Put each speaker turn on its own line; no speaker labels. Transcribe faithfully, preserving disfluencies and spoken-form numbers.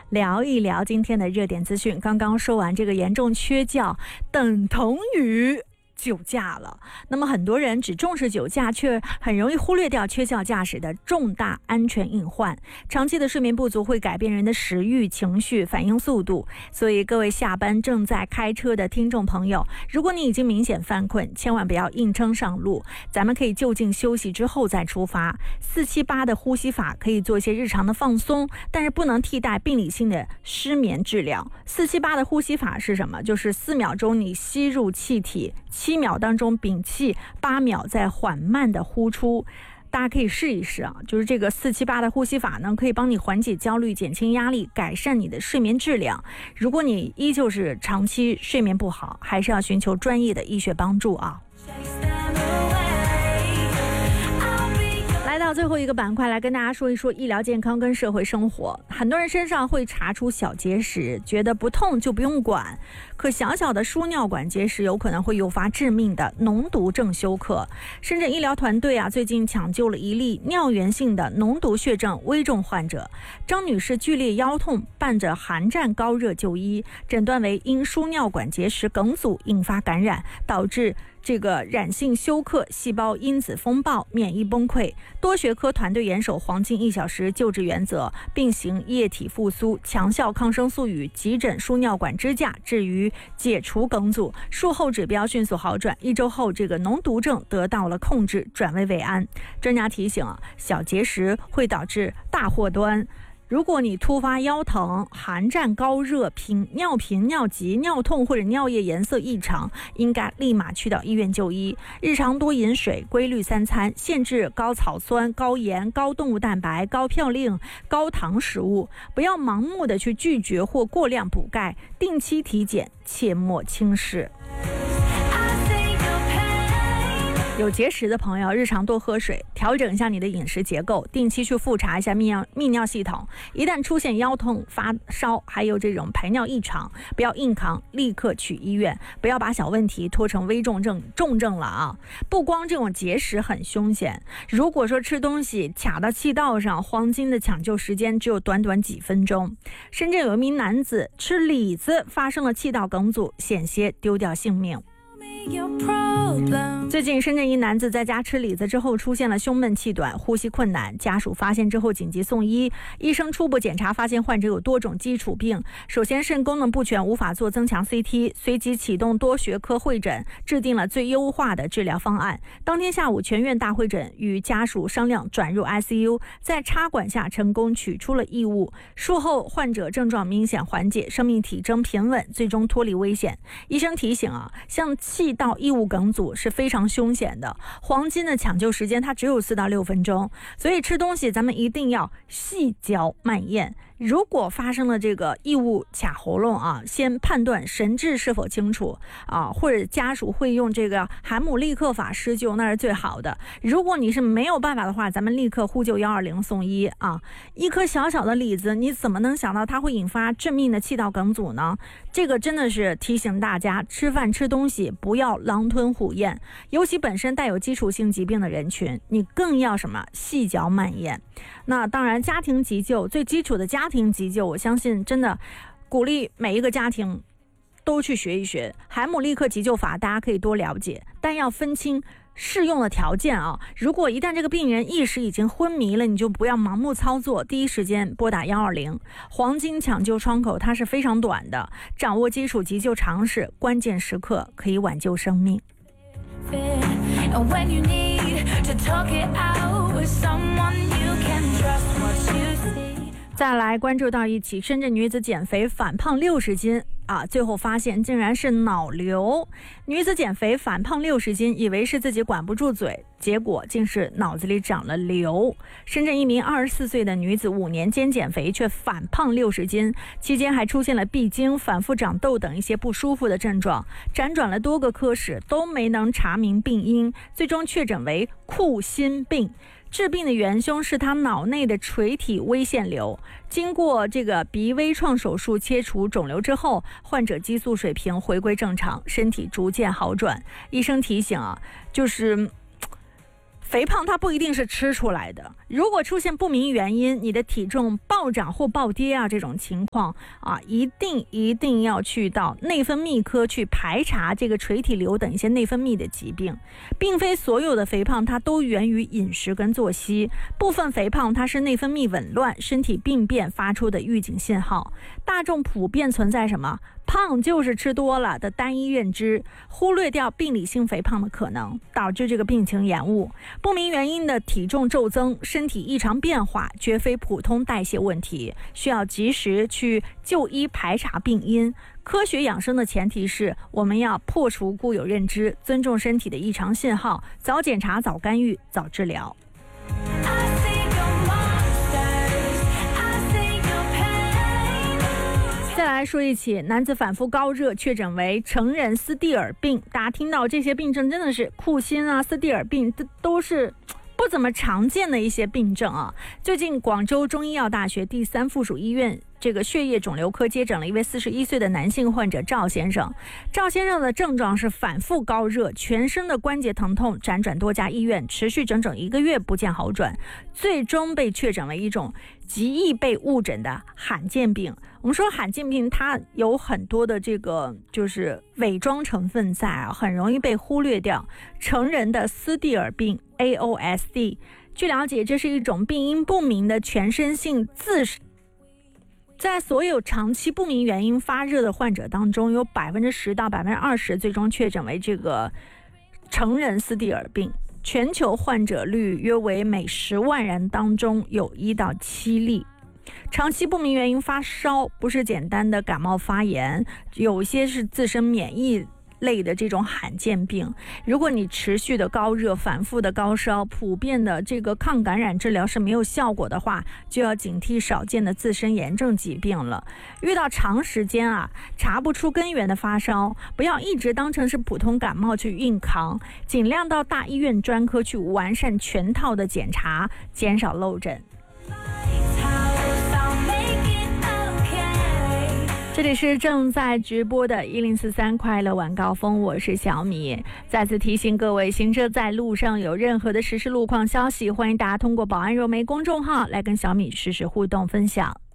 聊一聊今天的热点资讯。刚刚说完这个严重缺觉等同于酒驾了，那么很多人只重视酒驾，却很容易忽略掉缺觉驾驶的重大安全隐患。长期的睡眠不足会改变人的食欲、情绪、反应速度，所以各位下班正在开车的听众朋友，如果你已经明显犯困，千万不要硬撑上路，咱们可以就近休息之后再出发。四七八的呼吸法可以做一些日常的放松，但是不能替代病理性的失眠治疗。四七八的呼吸法是什么？就是四秒钟你吸入气体，七秒当中屏气，八秒再缓慢的呼出。大家可以试一试啊，就是这个四七八的呼吸法呢，可以帮你缓解焦虑、减轻压力、改善你的睡眠质量。如果你依旧是长期睡眠不好，还是要寻求专业的医学帮助啊。来到最后一个板块，来跟大家说一说医疗健康跟社会生活。很多人身上会查出小结石，觉得不痛就不用管，可小小的输尿管结石有可能会诱发致命的脓毒症休克。深圳医疗团队啊，最近抢救了一例尿源性的脓毒血症危重患者。张女士剧烈腰痛，伴着寒战高热就医，诊断为因输尿管结石梗阻引发感染，导致这个染性休克、细胞因子风暴、免疫崩溃。多学科团队严守黄金一小时救治原则，并行液体复苏、强效抗生素与急诊输尿管支架，至于解除梗阻。术后指标迅速好转，一周后这个脓毒症得到了控制，转危为安。专家提醒啊，小结石会导致大祸端。如果你突发腰疼、寒战高热、频尿频、尿急、尿痛或者尿液颜色异常，应该立马去到医院就医。日常多饮水，规律三餐，限制高草酸、高盐、高动物蛋白、高嘌呤、高糖食物，不要盲目的去拒绝或过量补钙，定期体检，切莫轻视。有结石的朋友，日常多喝水，调整一下你的饮食结构，定期去复查一下泌尿泌尿系统。一旦出现腰痛、发烧，还有这种排尿异常，不要硬扛，立刻去医院，不要把小问题拖成危重症、重症了啊！不光这种结石很凶险，如果说吃东西卡到气道上，黄金的抢救时间只有短短几分钟。深圳有一名男子吃李子发生了气道梗阻，险些丢掉性命。最近深圳一男子在家吃李子之后出现了胸闷气短、呼吸困难，家属发现之后紧急送医，医生初步检查发现患者有多种基础病，首先肾功能不全，无法做增强 C T， 随即启动多学科会诊，制定了最优化的治疗方案。当天下午全院大会诊，与家属商量转入 I C U， 在插管下成功取出了异物。术后患者症状明显缓解，生命体征平稳，最终脱离危险。医生提醒啊，像气道异物梗阻是非常凶险的，黄金的抢救时间它只有四到六分钟，所以吃东西咱们一定要细嚼慢咽。如果发生了这个异物卡喉咙啊，先判断神志是否清楚啊，或者家属会用这个海姆立克法施救，那是最好的。如果你是没有办法的话，咱们立刻呼救一二零送医啊。一颗小小的李子，你怎么能想到它会引发致命的气道梗阻呢？这个真的是提醒大家，吃饭吃东西不要狼吞虎咽，尤其本身带有基础性疾病的人群，你更要什么细嚼慢咽。那当然，家庭急救最基础的家庭急救，我相信真的鼓励每一个家庭都去学一学海姆立克急救法，大家可以多了解，但要分清适用的条件啊。如果一旦这个病人意识已经昏迷了，你就不要盲目操作，第一时间拨打一二零。黄金抢救窗口它是非常短的，掌握基础急救常识，关键时刻可以挽救生命。再来关注到一起深圳女子减肥反胖六十斤啊，最后发现竟然是脑瘤。女子减肥反胖六十斤，以为是自己管不住嘴，结果竟是脑子里长了瘤。深圳一名二十四岁的女子五年间减肥却反胖六十斤，期间还出现了闭经、反复长痘等一些不舒服的症状，辗转了多个科室都没能查明病因，最终确诊为库欣病。致病的元凶是他脑内的垂体微腺瘤，经过这个鼻微创手术切除肿瘤之后，患者激素水平回归正常，身体逐渐好转。医生提醒啊，就是肥胖它不一定是吃出来的， 如果出现不明原因，你的体重暴涨或暴跌啊，这种情况啊，一定一定要去到内分泌科去排查这个垂体瘤等一些内分泌的疾病。并非所有的肥胖它都源于饮食跟作息，部分肥胖它是内分泌紊乱、身体病变发出的预警信号。大众普遍存在什么？胖就是吃多了的单一认知，忽略掉病理性肥胖的可能，导致这个病情延误。不明原因的体重骤增、身体异常变化，绝非普通代谢问题，需要及时去就医排查病因。科学养生的前提是我们要破除固有认知，尊重身体的异常信号，早检查、早干预、早治疗。再来说一起男子反复高热确诊为成人斯蒂尔病。大家听到这些病症真的是库欣啊、斯蒂尔病都都是不怎么常见的一些病症啊。最近广州中医药大学第三附属医院这个血液肿瘤科接诊了一位四十一岁的男性患者赵先生。赵先生的症状是反复高热，全身的关节疼痛，辗转多家医院，持续整整一个月不见好转，最终被确诊为一种极易被误诊的罕见病。我们说罕见病它有很多的这个就是伪装成分在啊，很容易被忽略掉。成人的斯蒂尔病 A O S D， 据了解这是一种病因不明的全身性自在所有长期不明原因发热的患者当中，有百分之十到百分之二十最终确诊为这个成人斯蒂尔病。全球患者率约为每十万人当中有一到七例。长期不明原因发烧不是简单的感冒发炎，有些是自身免疫类的这种罕见病。如果你持续的高热、反复的高烧、普遍的这个抗感染治疗是没有效果的话，就要警惕少见的自身炎症疾病了。遇到长时间啊查不出根源的发烧，不要一直当成是普通感冒去硬扛，尽量到大医院专科去完善全套的检查，减少漏诊。这里是正在直播的一零四三快乐晚高峰，我是小米。再次提醒各位，行车在路上有任何的实时路况消息，欢迎大家通过保安柔媒公众号来跟小米实时互动分享。